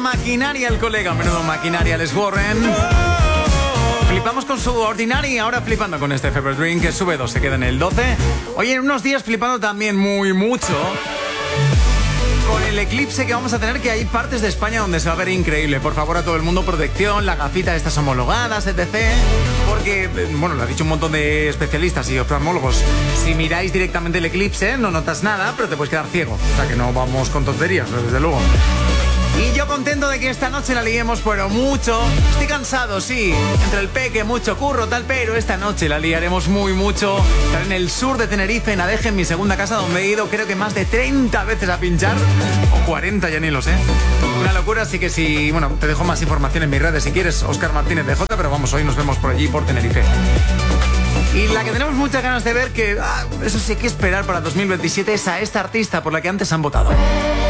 maquinaria el colega, menudo maquinaria Les Warren. Flipamos con su Ordinary, ahora flipando con este Fever Dream que sube 2, se queda en el 12. Oye, en unos días flipando también mucho con el eclipse que vamos a tener, que hay partes de España donde se va a ver increíble. Por favor, a todo el mundo, protección, la gafita de estas homologadas, etc. Porque, bueno, lo ha dicho un montón de especialistas y oftalmólogos. Si miráis directamente el eclipse, no notas nada, pero te puedes quedar ciego. O sea que no vamos con tonterías, desde luego. Y yo contento de que esta noche la liemos, pero mucho. Estoy cansado, sí, entre el peque, mucho curro, tal, pero esta noche la liaremos mucho. Estaré en el sur de Tenerife, en Adeje, en mi segunda casa, donde he ido creo que más de 30 veces a pinchar. O 40, ya ni lo sé. Una locura, así que sí, bueno, te dejo más información en mis redes si quieres. Óscar Martínez DJ, pero vamos, hoy nos vemos por allí, por Tenerife. Y la que tenemos muchas ganas de ver, que eso sí hay que esperar para 2027, es a esta artista por la que antes han votado.